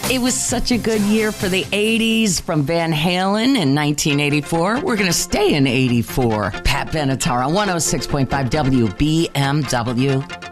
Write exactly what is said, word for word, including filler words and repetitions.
It was such a good year for the eighties. From Van Halen in nineteen eighty-four, we're going to stay in eighty-four. Pat Benatar on one oh six point five W B M W.